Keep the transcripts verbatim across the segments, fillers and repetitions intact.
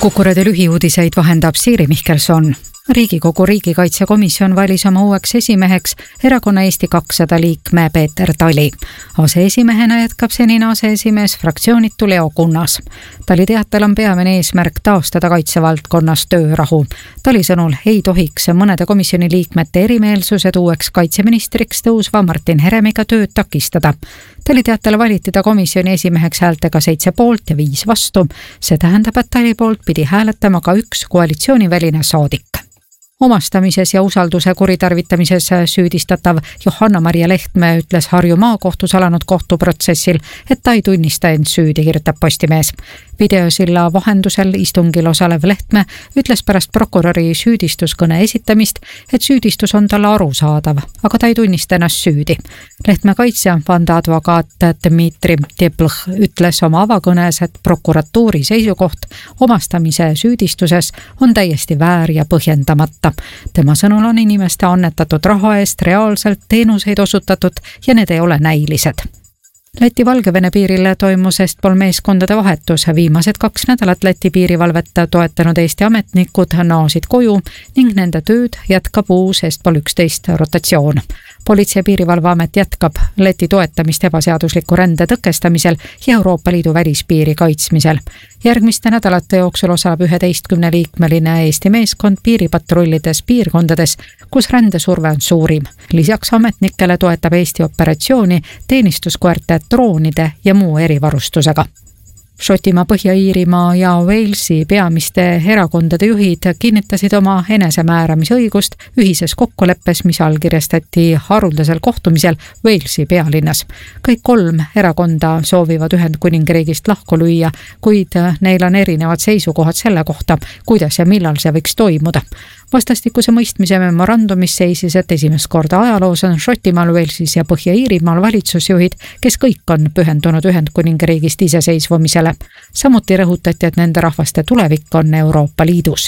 Kuku Raadio lühiuudiseid vahendab Siiri Mihkelson. Riigikogu riigikaitsekomisjon valis oma uueks esimeheks erakonna Eesti kakssada liikme Peeter Tali. Aseesimehena jätkab senine aseesimees fraktsioonitu Leo Kunnas. Tali teatel on peamine eesmärk taastada kaitsevaldkonnas töörahu. Tali sõnul ei tohiks mõnede komisjoni liikmete erimeelsused uueks kaitseministriks tõusva Martin Heremiga tööd takistada. Tali teatel valiti ta komisjoni esimeheks häältega seitse poolt ja viis vastu. See tähendab, et Tali poolt pidi hääletama ka üks koalitsiooniväline saadik. Omastamises ja usalduse kuritarvitamises süüdistatav Johanna-Maria Lehtme ütles Harju maakohtus alanud kohtuprotsessil, et ta ei tunnista end süüdi, kirjutab Postimees. Videosilla vahendusel istungil osalev Lehtme ütles pärast prokuröri süüdistuskõne esitamist, et süüdistus on talle arusaadav, aga ta ei tunnista ennast süüdi. Lehtme kaitsja vandeadvokaat Dmitri Teplh ütles oma avakõnes, et prokuratuuri seisukoht omastamise süüdistuses on täiesti väär ja põhjendamata. Tema sõnul on inimeste annetatud raha eest reaalselt teenuseid osutatud ja need ei ole näilised. Läti-Valgevene piiril toimus Estpol meeskondade vahetus. Viimased kaks nädalat Läti piirivalvet toetanud Eesti ametnikud naasid koju ning nende tööd jätkab uus Estpol üksteist rotatsioon. Politsei- ja piirivalveamet jätkab Läti toetamist ebaseadusliku rände tõkestamisel ja Euroopa Liidu välispiiri kaitsmisel. Järgmiste nädalate jooksul osaleb üheteistkümne liikmeline Eesti meeskond piiripatrullides piirkondades, kus rändesurve on suurim. Lisaks ametnikele toetab Eesti operatsiooni teenistuskoerte, droonide ja muu erivarustusega. Šotimaa, Põhja-Iirimaa ja Walesi peamiste erakondade juhid kinnitasid oma enesemääramise õigust ühises kokkuleppes, mis allkirjastati haruldasel kohtumisel Walesi pealinnas. Kõik kolm erakonda soovivad Ühendkuningriigist lahku lüüa, kuid neil on erinevad seisukohad selle kohta, kuidas ja millal see võiks toimuda. Vastastikuse mõistmise memorandumis seisis, et esimest korda ajaloos on Šotimaal, Walesis ja Põhja-Iirimaal valitsusjuhid, kes kõik on pühendunud Ühendkuningriigist iseseisvumisele. Samuti rõhutati, et nende rahvaste tulevik on Euroopa Liidus.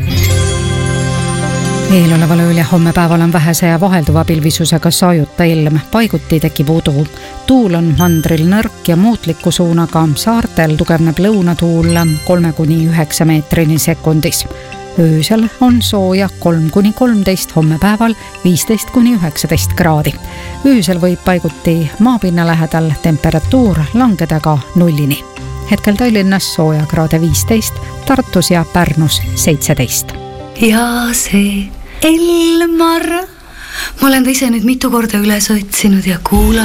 Eeloleva ööl ja homme päeval on vähese ja vahelduva pilvisusega sajuta ilm, paiguti tekib udu. Tuul on mandril nõrk ja muutliku suunaga, saartel tugevneb lõunatuul kolme kuni üheksa meetrini sekundis. Öösel on sooja kolm kuni kolmteist, homme päeval viisteist kuni üheksateist kraadi. Öösel võib paiguti maapinna lähedal temperatuur langeda ka nullini. Hetkel Tallinnas sooja kraade viisteist, Tartus ja Pärnus seitseteist. Ja see Elmar, ma olen ta ise nüüd mitu korda üles otsinud ja kuulanud.